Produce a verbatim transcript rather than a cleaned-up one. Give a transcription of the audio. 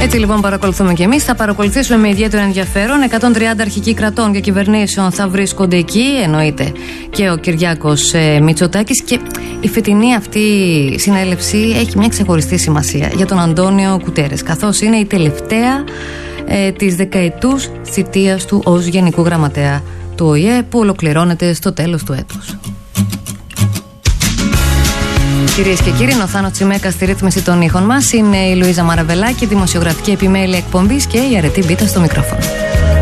Έτσι λοιπόν παρακολουθούμε και εμείς. Θα παρακολουθήσουμε με ιδιαίτερο ενδιαφέρον. εκατόν τριάντα αρχικοί κρατών και κυβερνήσεων θα βρίσκονται εκεί. Εννοείται και ο Κυριάκος ε, Μητσοτάκης. Και η φετινή αυτή συνέλευση έχει μια ξεχωριστή σημασία για τον Αντώνιο Κουτέρες, καθώς είναι η τελευταία ε, της δεκαετούς θητείας του ως Γενικού Γραμματέα του Ο Η Ε, που ολοκληρώνεται στο τέλος του έτους. Κυρίες και κύριοι, είναι ο Θάνος Τσιμέκας στη ρύθμιση των ήχων μας. Είναι η Λουίζα Μαραβελάκη, δημοσιογραφική επιμέλεια εκπομπής, και η Αρετή Μπίτα στο μικρόφωνο.